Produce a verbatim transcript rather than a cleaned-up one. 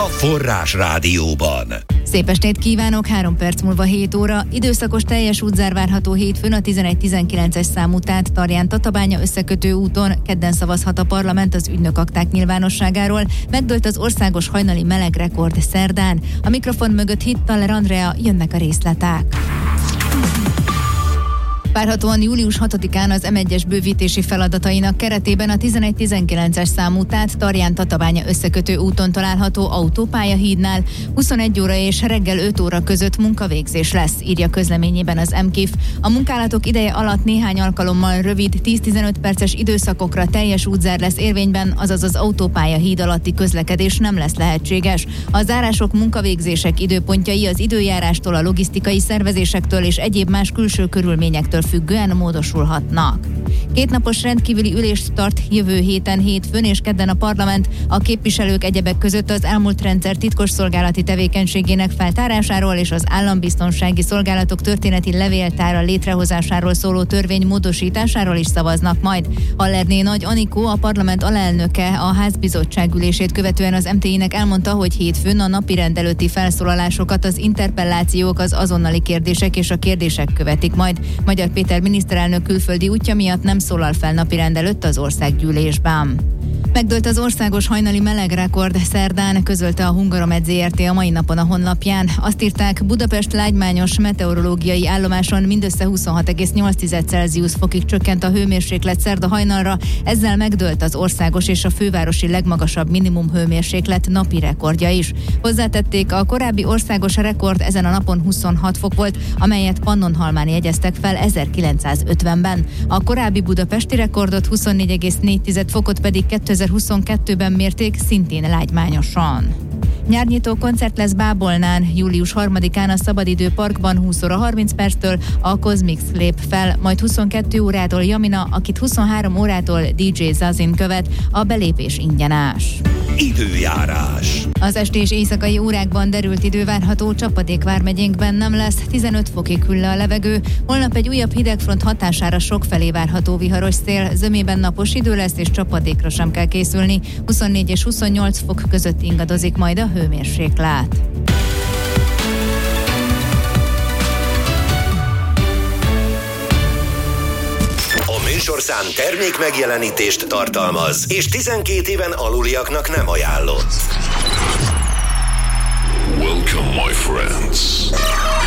Forrás Rádióban. Szép estét kívánok, három perc múlva hét óra. Időszakos teljes útzár várható hétfőn a tizenegy tizenkilences számú Tát Tarján-Tatabánya összekötő úton. Kedden szavazhat a parlament az ügynökakták nyilvánosságáról. Megdőlt az országos hajnali melegrekord szerdán. A mikrofon mögött Hittaler Andrea, jönnek a részletek. Várhatóan július hatodikán az em egyes bővítési feladatainak keretében a tizenegy tizenkilences számú Tát Tarján-Tatabánya összekötő úton található autópályahídnál huszonegy óra és reggel öt óra között munkavégzés lesz, írja közleményében az em kif. A munkálatok ideje alatt néhány alkalommal rövid tíz-tizenöt perces időszakokra teljes útzár lesz érvényben, azaz az autópályahíd alatti közlekedés nem lesz lehetséges. A zárások, munkavégzések időpontjai az időjárástól, a logisztikai szervezésektől és egyéb más külső körülményektől függően módosulhatnak. Kétnapos rendkívüli ülést tart jövő héten hétfőn és kedden a parlament. A képviselők egyebek között az elmúlt rendszer titkosszolgálati tevékenységének feltárásáról és az állambiztonsági szolgálatok történeti levéltára létrehozásáról szóló törvény módosításáról is szavaznak majd. Hallerné Nagy Anikó, a parlament alelnöke, a házbizottság ülését követően az em té i-nek elmondta, hogy hétfőn a napirend előtti felszólalásokat az interpellációk, az azonnali kérdések és a kérdések követik majd. Magyar Péter miniszterelnök külföldi útja miatt nem szólal fel napirend előtt az országgyűlésben. Megdőlt az országos hajnali melegrekord szerdán, közölte a Hungaromed zé er té a mai napon a honlapján. Azt írták, Budapest lágymányos meteorológiai állomáson mindössze huszonhat egész nyolc Celsius fokig csökkent a hőmérséklet szerda hajnalra, ezzel megdőlt az országos és a fővárosi legmagasabb minimum hőmérséklet napi rekordja is. Hozzátették, a korábbi országos rekord ezen a napon huszonhat fok volt, amelyet Pannonhalmán jegyeztek fel ezerkilencszázötvenben. A korábbi budapesti rekordot, huszonnégy egész négy fokot pedig kétezer-huszonkettőben mérték, szintén lágymányosan. Nyárnyitó koncert lesz Bábolnán, július harmadikán a Szabadidő Parkban húsz óra harminc perctől a Cosmix lép fel, majd huszonkettő órától Jamina, akit huszonhárom órától dé dzsé Zazin követ, a belépés ingyenes. Időjárás. Az esti és éjszakai órákban derült idő várható, Csapadék vármegyénkben nem lesz, tizenöt fokig hűl le a levegő. Holnap egy újabb hidegfront hatására sokfelé várható viharos szél, zömében napos idő lesz és csapadékra sem kell készülni. huszonnégy és huszonnyolc fok között ingadozik majd a hőmérséklet. A műsorszám termék megjelenítést tartalmaz, és tizenkét éven aluliaknak nem ajánlott. Welcome, my friends.